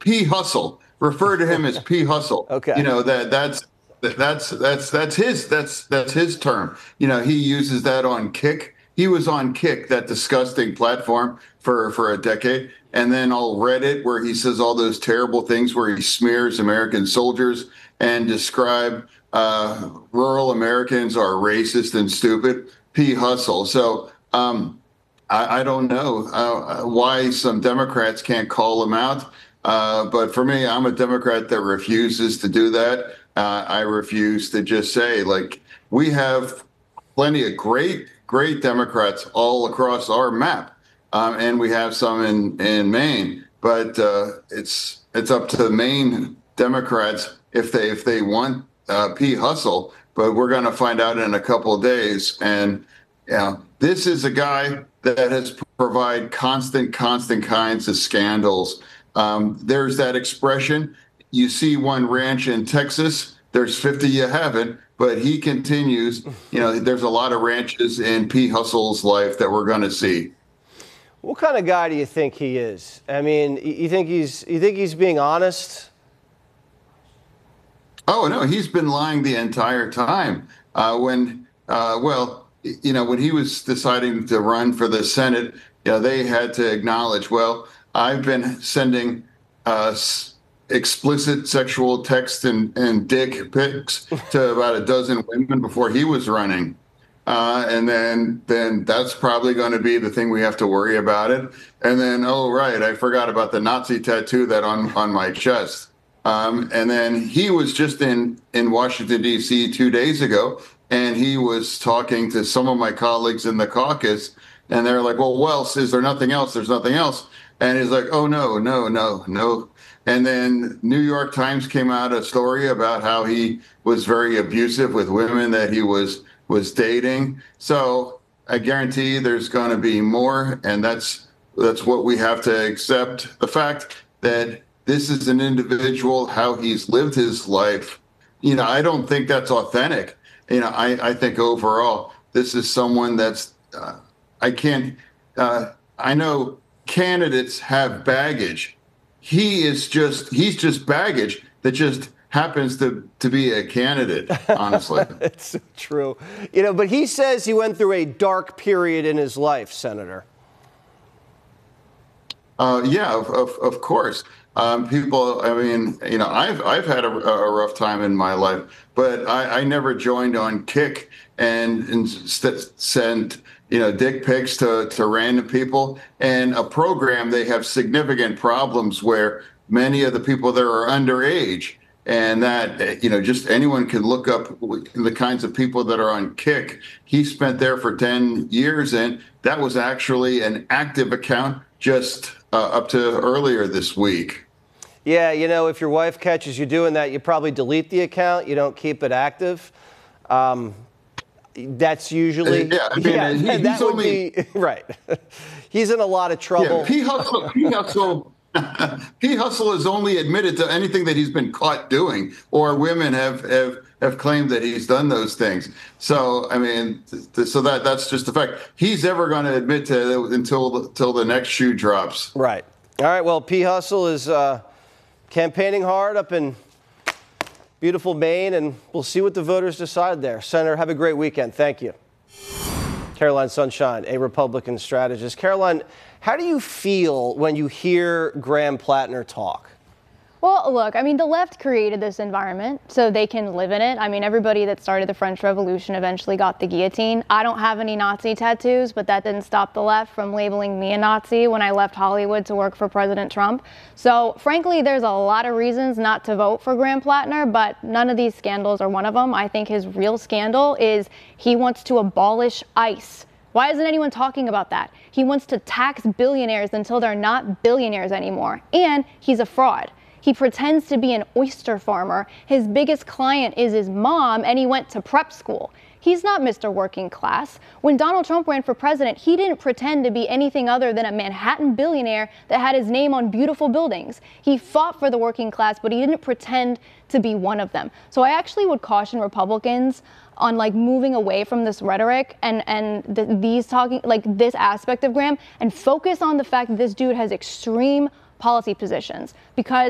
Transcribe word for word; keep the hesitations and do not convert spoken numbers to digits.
P. Hustle. Refer to him as P. Hustle. Okay. You know, that that's that's that's that's his that's that's his term. You know, he uses that on Kick. He was on Kick, that disgusting platform, for for a decade, and then on Reddit, where he says all those terrible things, where he smears American soldiers and describe uh, rural Americans are racist and stupid. P. Hustle. So um, I, I don't know uh, why some Democrats can't call him out. Uh, but for me, I'm a Democrat that refuses to do that. Uh, I refuse to just say, like, we have plenty of great, great Democrats all across our map. Um, and we have some in, in Maine. But uh, it's it's up to the Maine Democrats if they if they want uh, P. Hustle. But we're going to find out in a couple of days. And you know, this is a guy that has provided constant, constant kinds of scandals. Um, there's that expression, you see one ranch in Texas, there's fifty you haven't, but he continues. You know, there's a lot of ranches in P. Hustle's life that we're going to see. What kind of guy do you think he is? I mean, you think he's you think he's being honest? Oh, no, he's been lying the entire time. Uh, when, uh, well, you know, when he was deciding to run for the Senate, you know, they had to acknowledge, well, I've been sending uh, explicit sexual text and, and dick pics to about a dozen women before he was running. Uh, and then then that's probably going to be the thing we have to worry about it. And then, oh, right, I forgot about the Nazi tattoo that on, on my chest. Um, and then he was just in, in Washington, D C two days ago, and he was talking to some of my colleagues in the caucus, and they're like, well, well, is there nothing else? There's nothing else. And he's like, oh, no, no, no, no. And then New York Times came out a story about how he was very abusive with women that he was was dating. So I guarantee there's going to be more. And that's that's what we have to accept. The fact that this is an individual, how he's lived his life. You know, I don't think that's authentic. You know, I, I think overall, this is someone that's uh, I can't uh, I know candidates have baggage. He is just he's just baggage that just happens to to be a candidate, honestly. It's true. You know, but he says he went through a dark period in his life, Senator. Uh, yeah, of, of, of course. Um, people, I mean, you know, I've I've had a, a rough time in my life, but I, I never joined on Kick and, and st- sent, you know, dick pics to, to random people. And a program, they have significant problems where many of the people there are underage. And that, you know, just anyone can look up the kinds of people that are on Kick. He spent there for ten years, and that was actually an active account just uh, up to earlier this week. Yeah, you know, if your wife catches you doing that, you probably delete the account. You don't keep it active. Um, that's usually... Uh, yeah, I mean, yeah, he, that he's would only... be... Right. He's in a lot of trouble. Yeah, P. Hustle... P. Hustle P. Hustle has only admitted to anything that he's been caught doing, or women have, have have claimed that he's done those things. So, I mean, th- so that that's just the fact. He's ever going to admit to until until the next shoe drops. Right. All right. Well, P. Hustle is uh, campaigning hard up in beautiful Maine, and we'll see what the voters decide there. Senator, have a great weekend. Thank you. Caroline Sunshine, a Republican strategist. Caroline, how do you feel when you hear Graham Plattner talk? Well, look, I mean, the left created this environment so they can live in it. I mean, everybody that started the French Revolution eventually got the guillotine. I don't have any Nazi tattoos, but that didn't stop the left from labeling me a Nazi when I left Hollywood to work for President Trump. So, frankly, there's a lot of reasons not to vote for Graham Plattner, but none of these scandals are one of them. I think his real scandal is he wants to abolish ICE. Why isn't anyone talking about that? He wants to tax billionaires until they're not billionaires anymore. And he's a fraud. He pretends to be an oyster farmer. His biggest client is his mom, and he went to prep school. He's not Mister Working Class. When Donald Trump ran for president, he didn't pretend to be anything other than a Manhattan billionaire that had his name on beautiful buildings. He fought for the working class, but he didn't pretend to be one of them. So I actually would caution Republicans on like moving away from this rhetoric and and the, these talking like this aspect of Graham and focus on the fact that this dude has extreme policy positions, because